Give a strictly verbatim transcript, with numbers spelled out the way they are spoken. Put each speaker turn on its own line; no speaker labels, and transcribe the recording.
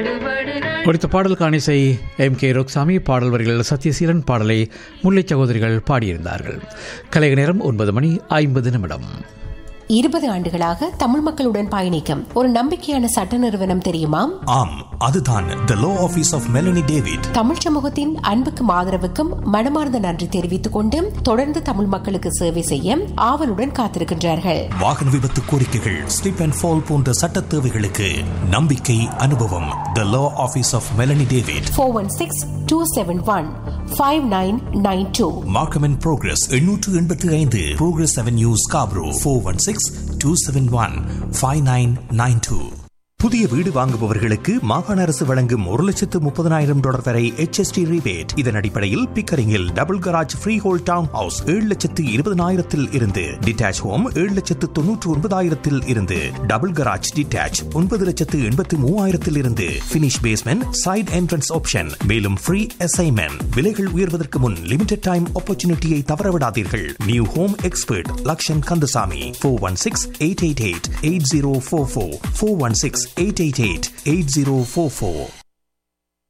குறித்த பாடலுக்கான இசை எம் கே ரோக்சாமி, பாடல் வரிகள் சத்யசீலன், பாடலை முல்லை சகோதரிகள் பாடியிருந்தார்கள். கலைக நேரம் ஒன்பது மணி ஐம்பது நிமிடம்.
இருபது ஆண்டுகளாக தமிழ் மக்களுடன் பயணிக்கும் ஒரு நம்பிக்கையான சட்ட நிறுவனம் தெரியுமா?
ஆம், அதுதான் The Law Office of Melanie David.
Tamil சமூகத்தின் அன்புக்கும் ஆதரவுக்கும் மனமார்ந்த நன்றி தெரிவித்துக் கொண்டு தொடர்ந்து தமிழ் மக்களுக்கு சேவை செய்ய ஆவலுடன் காத்திருக்கின்றார்கள்.
வாகன விபத்து கோரிக்கைகள், ஸ்லிப் அண்ட் ஃபால் போன்ற சட்ட தேவைகளுக்கு நம்பிக்கை, அனுபவம். The Law Office of Melanie David.
four one six, two seven one, five nine nine two.
Markham and Progress எண்ணூற்று எண்பத்தி ஐந்து Progress Avenue, Scarborough. four one six, two seven one, five nine nine two. புதிய வீடு வாங்குபவர்களுக்கு மாகாண அரசு வழங்கும் ஒரு லட்சத்து முப்பதனாயிரம் டாலர் வரை H S T rebate. இதன் அடிப்படையில் பிக்கரிங்கில் double garage free whole down house ஏழு லட்சத்து இருபதனாயிரத்தில் இருந்து, டிட்டாச் ஹோம் ஏழு லட்சத்து தொன்னூற்று ஒன்பதாயிரத்தில் இருந்து, டபுள் கராஜ் டிட்டாச் ஒன்பது லட்சத்து எண்பத்தி மூவாயிரத்தில் இருந்து, finish basement side entrance option. மேலும் ஃப்ரீ அசைன்மெண்ட். விலைகள் உயர்வதற்கு முன் லிமிடெட் டைம் ஆப்பர்ச்சுனிட்டியை தவறவிடாதீர்கள். New home expert Lakshan Kandasamy. Four one six eight eight eight eight zero four four four one six eight eight eight eight zero four four.